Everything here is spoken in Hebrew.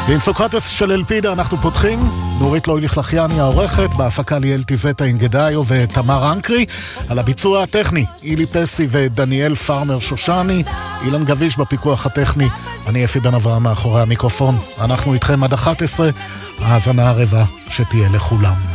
באינסוקרטס של אלפידה אנחנו פותחים. נורית לויליך לחיאני העורכת, בהפקה ליאל טיזטה אינגדאיו ותמר אנקרי, על הביצוע הטכני אילי פסי ודניאל פארמר שושני, אילן גביש בפיקוח הטכני, אני אפי בן אברהם מאחורי המיקרופון. אנחנו איתכם עד 11, האזנה הרבה שתהיה לכולם.